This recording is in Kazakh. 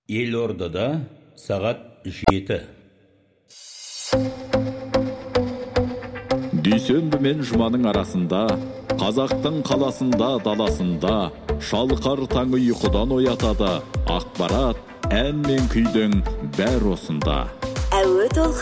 Елордада сағат 7. Дүйсенбі мен жұманың арасында, қазақтың қаласында, даласында, шалқар таңы ұйқыдан оятады, ақпарат, ән мен күйдің бәр осында. Әуе толқын